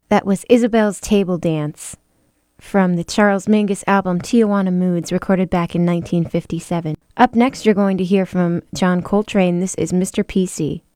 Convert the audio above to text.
That was Isabel's Table Dance from the Charles Mingus album Tijuana Moods, recorded back in 1957. Up next, you're going to hear from John Coltrane. This is Mr. PC.